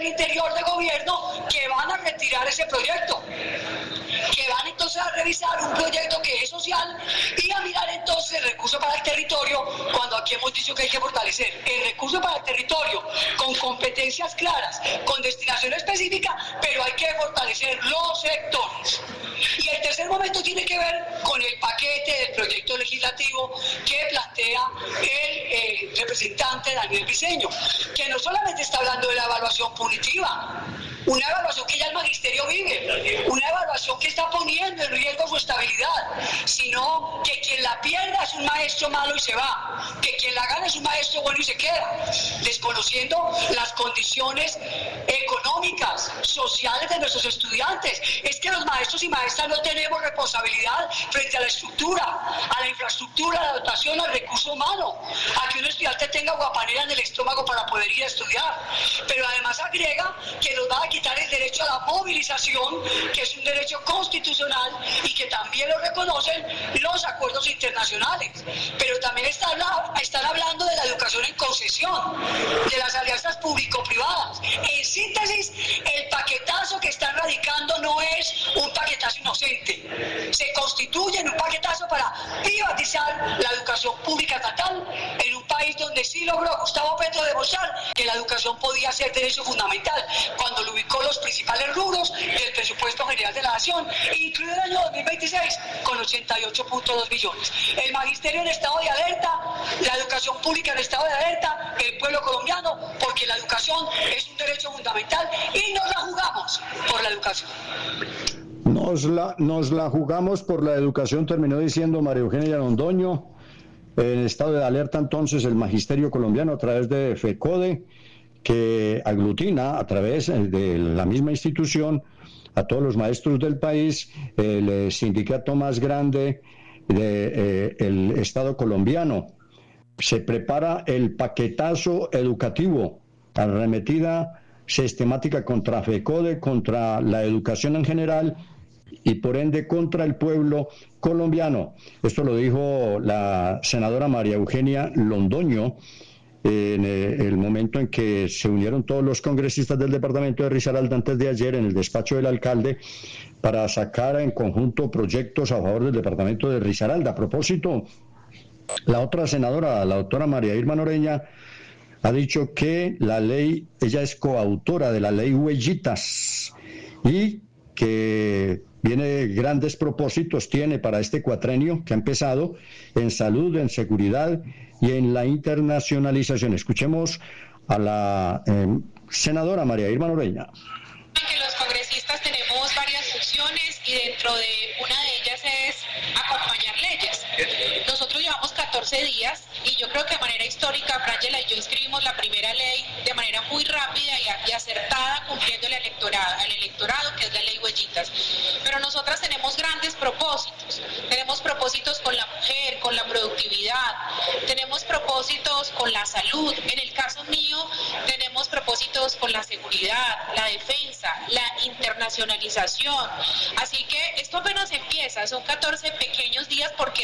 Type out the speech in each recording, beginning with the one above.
del Interior de gobierno que van a retirar ese proyecto, que van entonces a revisar un proyecto que es social y a mirar entonces el recurso para el territorio, cuando aquí hemos dicho que hay que fortalecer el recurso para el territorio con competencias claras, con destinación específica, pero hay que fortalecer los sectores. Y el tercer momento tiene que ver con el paquete del proyecto legislativo que plantea el representante Daniel Briceño, que no solamente está hablando de la evaluación punitiva, una evaluación que ya el magisterio vive, una evaluación que está poniendo en riesgo su estabilidad, sino que quien la pierda es un maestro malo y se va, que quien la gana es un maestro bueno y se queda, desconociendo las condiciones económicas, sociales de nuestros estudiantes. Es que los maestros y maestras no tenemos responsabilidad frente a la estructura, a la infraestructura, a la dotación, al recurso humano, a que un estudiante tenga guapanera en el estómago para poder ir a estudiar. Pero además agrega que nos va a quitar el derecho a la movilización, que es un derecho constitucional y que también lo reconocen los acuerdos internacionales. Pero también están hablando de la educación en concesión, de las alianzas público-privadas. En síntesis, el paquetazo que están radicando no es un paquetazo inocente. Se constituye en un paquetazo para privatizar la educación pública estatal en un país donde sí logró Gustavo Petro demostrar que la educación podía ser derecho fundamental cuando lo ubicó los principales rubros del presupuesto general de la nación, incluido el año 2026 con 88.2 billones. El magisterio en estado de alerta, la educación pública en estado de alerta, el pueblo colombiano, porque la educación es un derecho fundamental y nos la jugamos por la educación. Nos la jugamos por la educación, terminó diciendo María Eugenia Londoño. En estado de alerta entonces el magisterio colombiano a través de FECODE, que aglutina a través de la misma institución a todos los maestros del país, el sindicato más grande del Estado colombiano. Se prepara el paquetazo educativo, arremetida sistemática contra FECODE, contra la educación en general y por ende contra el pueblo colombiano. Esto lo dijo la senadora María Eugenia Londoño en el momento en que se unieron todos los congresistas del departamento de Risaralda antes de ayer en el despacho del alcalde para sacar en conjunto proyectos a favor del departamento de Risaralda. A propósito, la otra senadora, la doctora María Irma Noreña, ha dicho que la ley, ella es coautora de la ley Huellitas y que viene grandes propósitos, tiene para este cuatrenio que ha empezado en salud, en seguridad y en la internacionalización. Escuchemos a la senadora María Irma Noreña. Que los congresistas tenemos varias funciones y dentro de una de ellas es acompañar leyes. Nosotros llevamos 14 días y yo creo que de manera histórica, Frangela y yo escribimos la primera ley de manera muy rápida y acertada, cumpliendo al electorado, que es la ley Huellitas. Pero nosotras tenemos grandes propósitos. Tenemos propósitos con la mujer, con la productividad, tenemos propósitos con la salud. En el caso mío, tenemos propósitos con la seguridad, la defensa, la internacionalización. Así que esto apenas empieza, son 14 pequeños días porque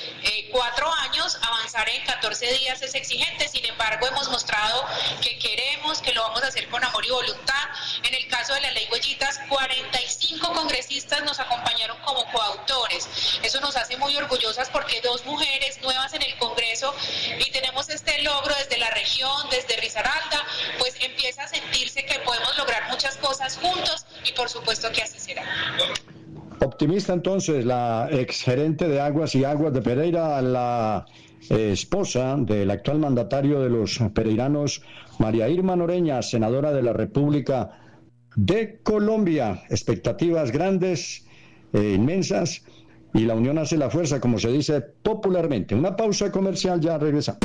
4 años, avanzar en 14 días es exigente. Sin embargo, hemos mostrado que queremos, que lo vamos a hacer con amor y voluntad. En el caso de la ley Huellitas, 45 congresistas nos acompañaron como coautores. Eso nos hace muy orgullosas porque 2 mujeres nuevas en el Congreso, y tenemos este logro desde la región, desde Risaralda, pues empieza a sentirse que podemos lograr muchas cosas juntos y por supuesto que así será. Optimista entonces la exgerente de Aguas y Aguas de Pereira, la esposa del actual mandatario de los pereiranos, María Irma Noreña, senadora de la República de Colombia. Expectativas grandes, inmensas, y la unión hace la fuerza, como se dice popularmente. Una pausa comercial, ya regresamos.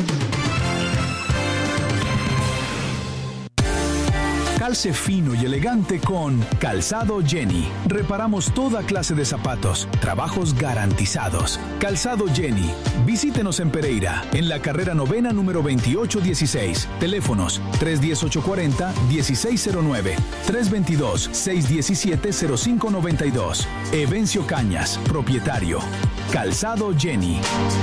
Calce fino y elegante con Calzado Jenny. Reparamos toda clase de zapatos, trabajos garantizados. Calzado Jenny. Visítenos en Pereira, en la carrera 9ª, número 2816. Teléfonos 310-840-1609, 322-617-0592. Evencio Cañas, propietario. Calzado Jenny.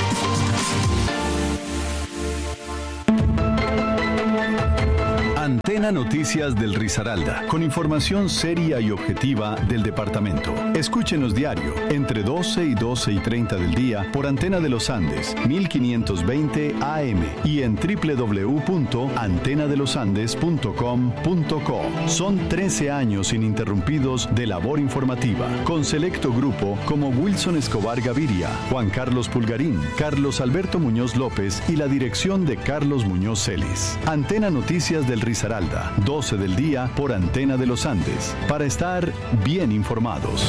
Antena Antena Noticias del Risaralda, con información seria y objetiva del departamento. Escúchenos diario, entre 12 y 12 y 30 del día, por Antena de los Andes, 1520 AM, y en www.antenadelosandes.com.co. Son 13 años ininterrumpidos de labor informativa, con selecto grupo como Wilson Escobar Gaviria, Juan Carlos Pulgarín, Carlos Alberto Muñoz López y la dirección de Carlos Muñoz Celis. Antena Noticias del Risaralda, 12 del día por Antena de los Andes, para estar bien informados.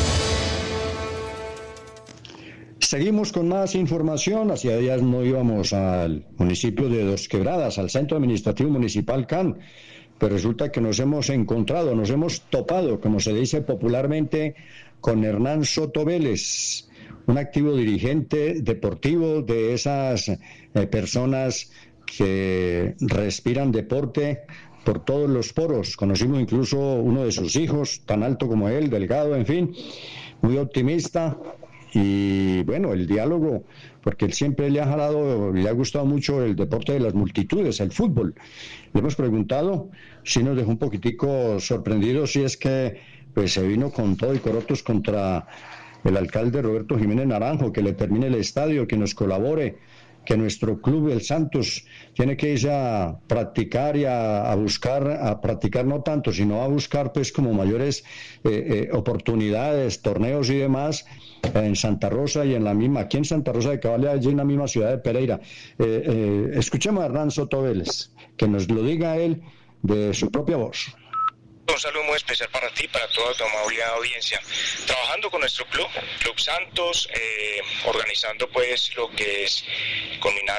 Seguimos con más información. Hacía días no íbamos al municipio de Dos Quebradas, al Centro Administrativo Municipal CAN, pero resulta que nos hemos encontrado, nos hemos topado, como se dice popularmente, con Hernán Soto Vélez, un activo dirigente deportivo de esas personas que respiran deporte por todos los poros. Conocimos incluso uno de sus hijos, tan alto como él, delgado, en fin, muy optimista. Y bueno, el diálogo, porque él siempre le ha gustado mucho el deporte de las multitudes, el fútbol. Le hemos preguntado, si nos dejó un poquitico sorprendido, si es que pues se vino con todo y corotos contra el alcalde Roberto Jiménez Naranjo, que le termine el estadio, que nos colabore, que nuestro club, el Santos, tiene que irse a practicar y a practicar no tanto, sino a buscar pues como mayores oportunidades, torneos y demás, en Santa Rosa y aquí en Santa Rosa de Cabal, allí en la misma ciudad de Pereira. Escuchemos a Hernán Soto Vélez, que nos lo diga él de su propia voz. Un saludo muy especial para ti, para toda tu amable audiencia. Trabajando con nuestro Club Santos, organizando pues lo que es culminar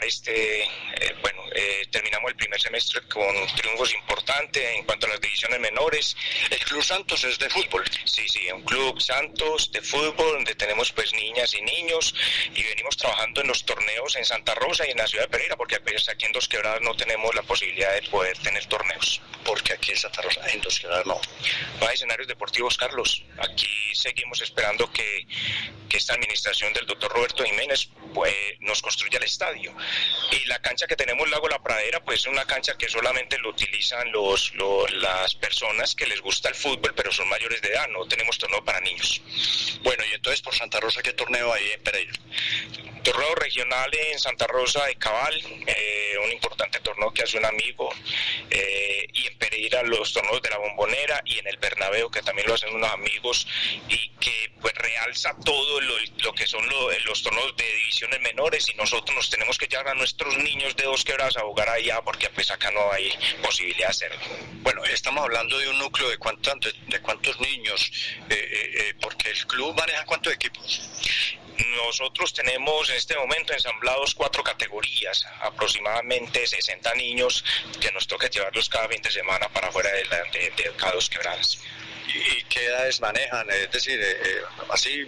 terminamos el primer semestre con triunfos importantes en cuanto a las divisiones menores. ¿El Club Santos es de fútbol? Sí, un Club Santos de fútbol, donde tenemos pues niñas y niños, y venimos trabajando en los torneos en Santa Rosa y en la ciudad de Pereira, porque pues, aquí en Dos Quebradas no tenemos la posibilidad de poder tener torneos. Porque aquí en Santa Rosa, en Dos Quebradas no hay escenarios deportivos, Carlos. Aquí seguimos esperando que esta administración del doctor Roberto Jiménez pues, nos construya el estadio. Y la cancha que tenemos, Lago La Pradera, pues es una cancha que solamente lo utilizan las personas que les gusta el fútbol, pero son mayores de edad, no tenemos torneo para niños. Bueno, y entonces por Santa Rosa, ¿qué torneo hay en Pereira? Torneo regional en Santa Rosa de Cabal, un importante torneo que hace un amigo, y en Pereira los torneos de la Bombonera y en el Bernabéu, que también lo hacen unos amigos, y que pues realza todo lo que son los torneos de divisiones menores, y nosotros nos tenemos que llevar a nuestros niños de Dos Quebradas a jugar allá, porque pues acá no hay posibilidad de hacerlo. Bueno, estamos hablando de un núcleo de cuántos niños, porque el club maneja ¿cuántos equipos? Nosotros tenemos en este momento ensamblados 4 categorías, aproximadamente 60 niños que nos toca llevarlos cada fin de semana para afuera de cada Dos Quebradas. ¿Y qué edades manejan? Es decir, así,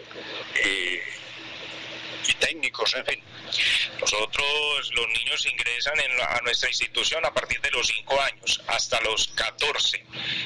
y técnicos, en fin. Nosotros, los niños ingresan a nuestra institución a partir de los 5 años hasta los 14.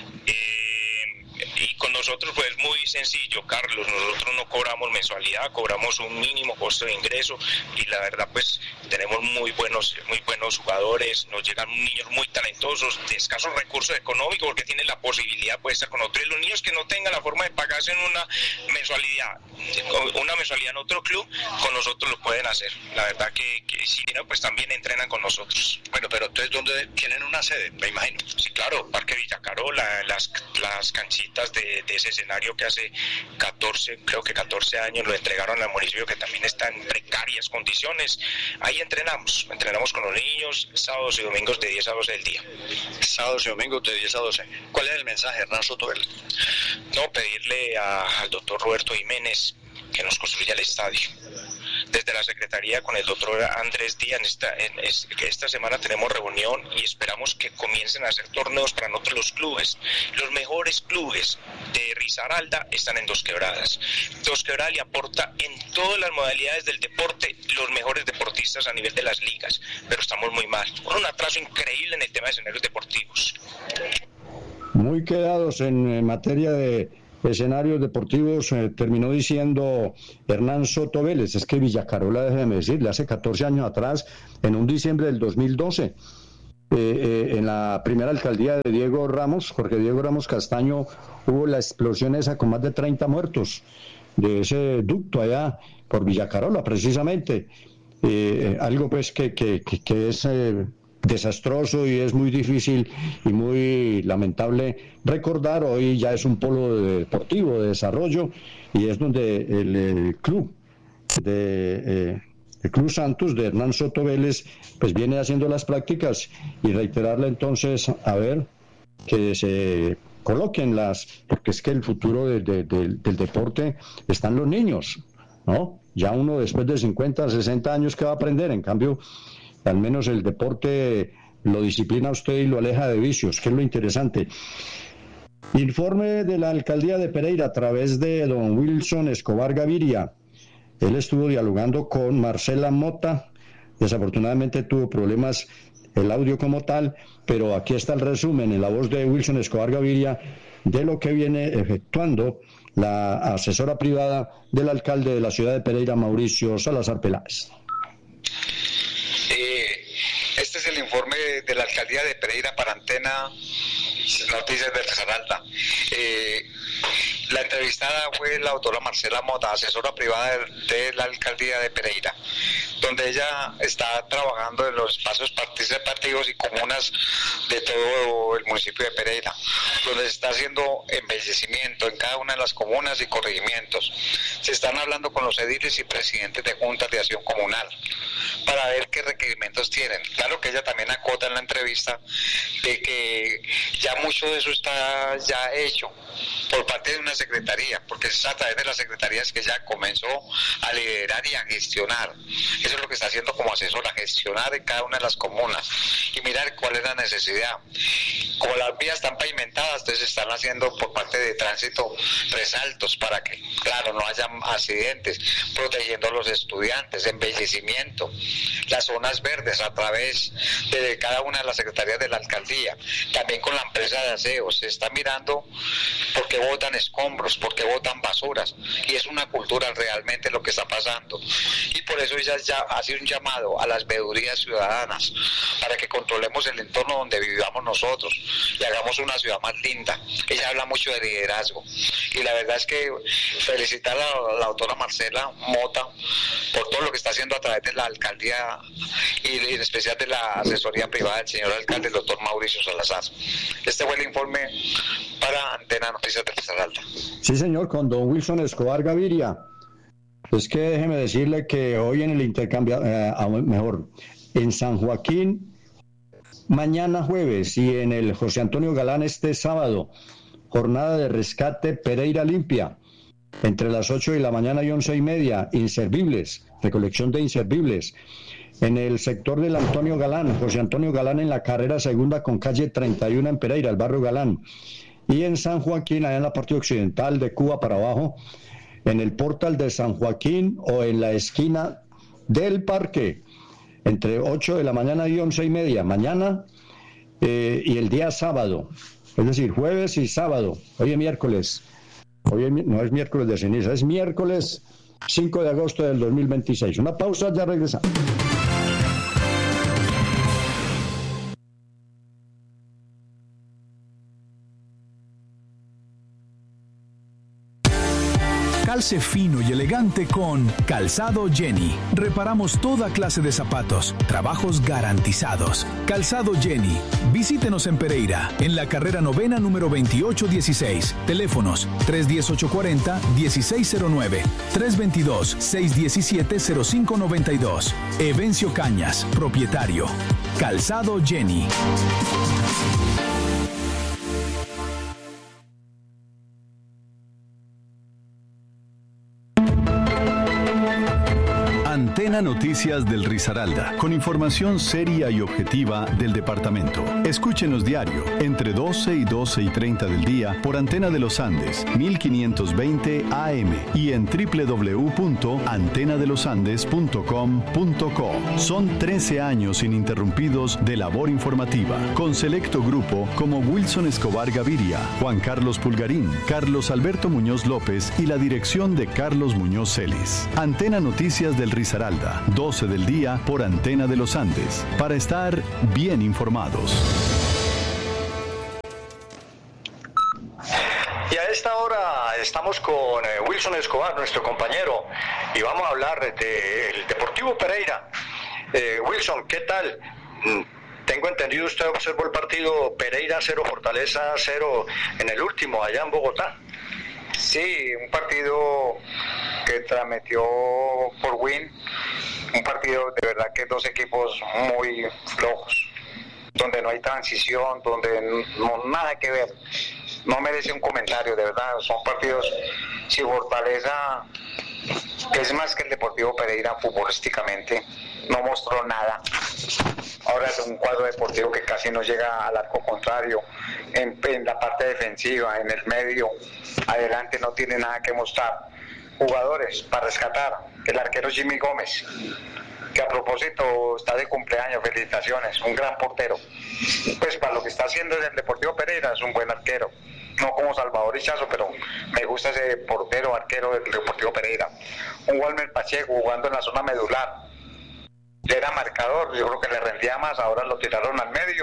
Y con nosotros pues muy sencillo, Carlos, nosotros no cobramos mensualidad, cobramos un mínimo costo de ingreso, y la verdad pues tenemos muy buenos jugadores, nos llegan niños muy talentosos, de escasos recursos económicos, porque tienen la posibilidad de estar con otros. Los niños que no tengan la forma de pagarse en una mensualidad en otro club, con nosotros lo pueden hacer. La verdad que si no, pues también entrenan con nosotros. Bueno, pero entonces, ¿dónde tienen una sede? Me imagino. Sí, claro, Parque Villacarola, las canchitas de ese escenario que hace 14 años lo entregaron al municipio, que también está en precarias condiciones. Ahí entrenamos con los niños sábados y domingos de 10 a 12 del día. Sábados y domingos de 10 a 12. ¿Cuál es el mensaje, Hernán Soto Vélez? No, pedirle al doctor Roberto Jiménez que nos construya el estadio. Desde la Secretaría con el doctor Andrés Díaz, esta semana tenemos reunión y esperamos que comiencen a hacer torneos para nosotros los clubes. Los mejores clubes de Risaralda están en Dos Quebradas. Dos Quebradas le aporta en todas las modalidades del deporte los mejores deportistas a nivel de las ligas, pero estamos muy mal, con un atraso increíble en el tema de escenarios deportivos. Muy quedados en materia de escenarios deportivos, terminó diciendo Hernán Soto Vélez. Es que Villacarola, déjeme decirle, hace 14 años atrás, en un diciembre del 2012, en la primera alcaldía de Diego Ramos, Jorge Diego Ramos Castaño, hubo la explosión esa con más de 30 muertos de ese ducto allá por Villacarola, precisamente. Algo pues que es desastroso y es muy difícil y muy lamentable recordar. Hoy ya es un polo deportivo de desarrollo y es donde el club el Club Santos de Hernán Soto Vélez pues viene haciendo las prácticas, y reiterarle entonces a ver que se coloquen porque es que el futuro del deporte están los niños, ¿no? Ya uno después de 50, 60 años, ¿qué va a aprender? En cambio, al menos el deporte lo disciplina a usted y lo aleja de vicios, que es lo interesante. Informe de la alcaldía de Pereira a través de don Wilson Escobar Gaviria. Él estuvo dialogando con Marcela Mota. Desafortunadamente tuvo problemas el audio como tal, pero aquí está el resumen en la voz de Wilson Escobar Gaviria de lo que viene efectuando la asesora privada del alcalde de la ciudad de Pereira, Mauricio Salazar Peláez. Este es el informe de la alcaldía de Pereira para Antena Noticias del Risaralda. La entrevistada fue la doctora Marcela Mota, asesora privada de la alcaldía de Pereira, donde ella está trabajando en los espacios participativos y comunas de todo el municipio de Pereira, donde se está haciendo embellecimiento en cada una de las comunas y corregimientos. Se están hablando con los ediles y presidentes de juntas de acción comunal para ver qué requerimientos tienen. Claro que ella también acota en la entrevista de que ya mucho de eso está ya hecho por parte de una secretaría, porque es a través de las secretarías que ella comenzó a liderar y a gestionar. Eso es lo que está haciendo como asesora, gestionar en cada una de las comunas y mirar cuál es la necesidad. Como las vías están pavimentadas, entonces están haciendo por parte de tránsito resaltos para que, claro, no haya accidentes, protegiendo a los estudiantes, embellecimiento, las zonas verdes a través de cada una de las secretarías de la alcaldía, también con la empresa de aseo. Se está mirando por qué botan escombros, por qué botan basuras, y es una cultura realmente lo que está pasando, y por eso ella ya hace un llamado a las veedurías ciudadanas para que controlemos el entorno donde vivamos nosotros y hagamos una ciudad más linda. Ella habla mucho de liderazgo, y la verdad es que felicitar a la doctora Marcela Mota por todo lo que está haciendo a través de la alcaldía y en especial de la asesoría privada del señor alcalde, el doctor Mauricio Salazar. Este fue el informe para Antena Noticias de Risaralda. Sí, señor, con don Wilson Escobar Gaviria. Es que déjeme decirle que hoy en el intercambio, en San Joaquín, mañana jueves, y en el José Antonio Galán este sábado, jornada de rescate Pereira Limpia, entre las 8 de la mañana y 11:30, inservibles, recolección de inservibles. En el sector del Antonio Galán, José Antonio Galán, en la carrera segunda con calle 31 en Pereira, el barrio Galán. Y en San Joaquín, allá en la parte occidental de Cuba para abajo, en el portal de San Joaquín o en la esquina del parque, entre 8 de la mañana y 11:30, mañana y el día sábado, es decir, jueves y sábado. Hoy es miércoles, no es miércoles de ceniza, es miércoles 5 de agosto del 2026. Una pausa, ya regresamos. Calce fino y elegante con Calzado Jenny. Reparamos toda clase de zapatos, trabajos garantizados. Calzado Jenny. Visítenos en Pereira, en la carrera novena número 2816. Teléfonos 310-840-1609, 322-617-0592. Evencio Cañas, propietario. Calzado Jenny. Antena Noticias del Risaralda, con información seria y objetiva del departamento. Escúchenos diario, entre 12 y 12:30 del día, por Antena de los Andes, 1520 AM, y en www.antenadelosandes.com.co. Son 13 años ininterrumpidos de labor informativa, con selecto grupo como Wilson Escobar Gaviria, Juan Carlos Pulgarín, Carlos Alberto Muñoz López y la dirección de Carlos Muñoz Celis. Antena Noticias del Risaralda, Risaralda, 12 del día por Antena de los Andes, para estar bien informados. Y a esta hora estamos con Wilson Escobar, nuestro compañero, y vamos a hablar del Deportivo Pereira. Wilson, ¿qué tal? Tengo entendido, usted observó el partido Pereira 0, Fortaleza 0 en el último, allá en Bogotá. Sí, un partido que transmitió por Win, un partido de verdad que dos equipos muy flojos, donde no hay transición, donde no nada que ver, no merece un comentario, de verdad, son partidos, si Fortaleza, que es más que el Deportivo Pereira futbolísticamente, no mostró nada. Ahora es un cuadro deportivo que casi no llega al arco contrario, en la parte defensiva, en el medio, adelante no tiene nada que mostrar. Jugadores para rescatar, el arquero Jimmy Gómez, que a propósito está de cumpleaños, felicitaciones, un gran portero. Pues para lo que está haciendo en el Deportivo Pereira es un buen arquero, no como Salvador Hichazo, pero me gusta ese portero, arquero del Deportivo Pereira. Un Walmer Pacheco jugando en la zona medular, era marcador, yo creo que le rendía más, ahora lo tiraron al medio.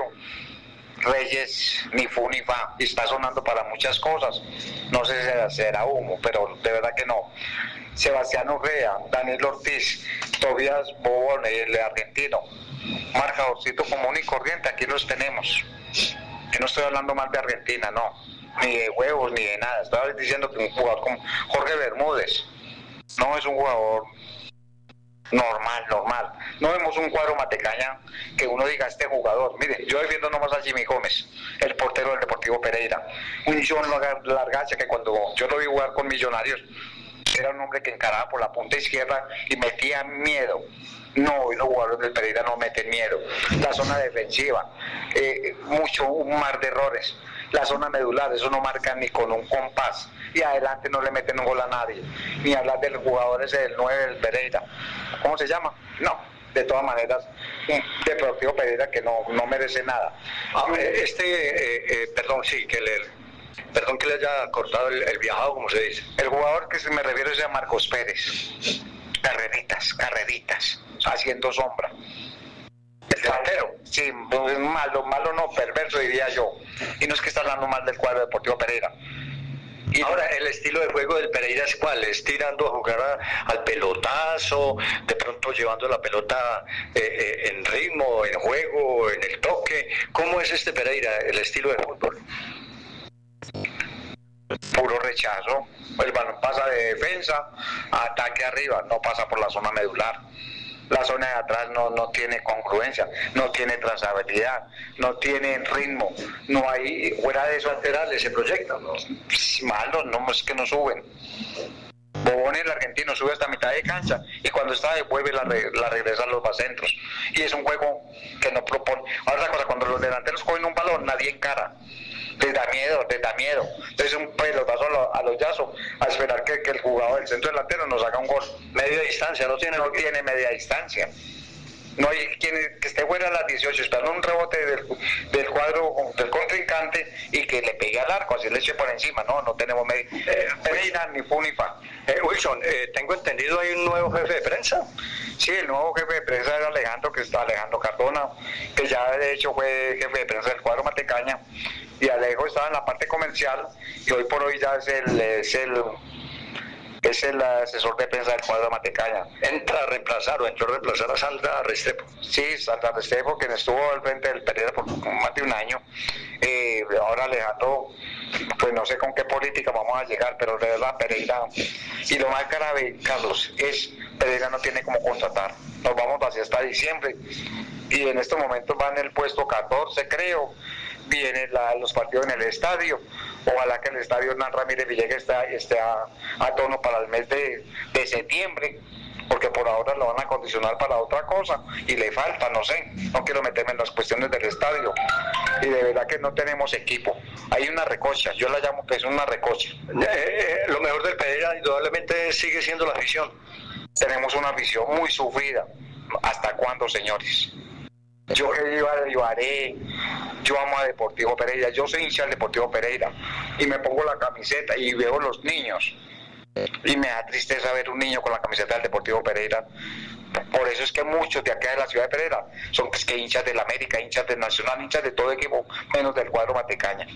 Reyes, ni fu ni fa, y está sonando para muchas cosas, no sé si será humo, pero de verdad que no. Sebastián Urrea, Daniel Ortiz, Tobías Bobón, el argentino, marcadorcito común y corriente, aquí los tenemos. Yo no estoy hablando mal de Argentina, no, ni de huevos, ni de nada, estaba diciendo que un jugador como Jorge Bermúdez no es un jugador normal. No vemos un cuadro Matecaña que uno diga este jugador. Mire, yo estoy viendo nomás a Jimmy Gómez, el portero del Deportivo Pereira. Un John Largacha que cuando yo lo vi jugar con Millonarios era un hombre que encaraba por la punta izquierda y metía miedo. No, hoy los jugadores del Pereira no meten miedo. La zona defensiva, un mar de errores. La zona medular, eso no marca ni con un compás. Y adelante no le meten un gol a nadie. Ni hablar del jugador ese del 9 del Pereira. ¿Cómo se llama? No, de todas maneras, un Deportivo Pereira que no merece nada. Perdón que le haya cortado el viajado, como se dice. El jugador que me refiero es a Marcos Pérez. Carreritas, haciendo sombra. El delantero, sí, malo no, perverso diría yo. Y no es que está hablando mal del cuadro Deportivo Pereira. Y ahora, ¿el estilo de juego del Pereira es cuál? ¿Es tirando a jugar al pelotazo, de pronto llevando la pelota en ritmo, en juego, en el toque? ¿Cómo es este Pereira, el estilo de fútbol? Puro rechazo, el balón pasa de defensa a ataque arriba, no pasa por la zona medular. La zona de atrás no tiene congruencia, no tiene trazabilidad, no tiene ritmo, no hay, fuera de eso laterales se proyectan, ¿no? Malos, no es que no suben. Bobón, el argentino, sube hasta mitad de cancha y cuando está devuelve la regresa a los bacentros. Y es un juego que no propone. Ahora la cosa, cuando los delanteros cogen un balón, nadie encara. Les da miedo. Entonces un pelotazo a los Yazo, a esperar que el jugador del centro delantero nos haga un gol. Media distancia, no tiene media distancia. No hay quien que esté fuera a las 18, esperando un rebote del cuadro del contrincante y que le pegue al arco, así le eche por encima. No tenemos Pereira ni fu ni fa. Wilson, tengo entendido hay un nuevo jefe de prensa. Sí, el nuevo jefe de prensa era Alejandro Cardona, que ya de hecho fue jefe de prensa del cuadro Matecaña, y Alejo estaba en la parte comercial y hoy por hoy ya es el asesor de prensa del cuadro Matecaña. Entró a reemplazar a Sandra Restrepo. Sí, Sandra Restrepo, quien estuvo al frente del Pereira por más de un año. Ahora Alejandro, pues no sé con qué política vamos a llegar, pero de verdad Pereira, y lo más grave, Carlos, es Pereira no tiene cómo contratar. Nos vamos así hasta diciembre y en estos momentos va en el puesto 14, creo. Vienen los partidos en el estadio. Ojalá que el estadio Hernán Ramírez Villegas esté a tono para el mes de septiembre, porque por ahora lo van a condicionar para otra cosa y le falta, no sé, no quiero meterme en las cuestiones del estadio, y de verdad que no tenemos equipo. Hay una recocha, yo la llamo que es una recocha. Lo mejor del Pereira indudablemente sigue siendo la afición. Tenemos una afición muy sufrida. ¿Hasta cuándo, señores? Yo Ibaré, yo amo a Deportivo Pereira, yo soy hincha del Deportivo Pereira y me pongo la camiseta y veo los niños y me da tristeza ver un niño con la camiseta del Deportivo Pereira Por eso es que muchos de acá de la ciudad de Pereira son que hinchas del América, hinchas del Nacional, hinchas de todo equipo, menos del cuadro Matecaña.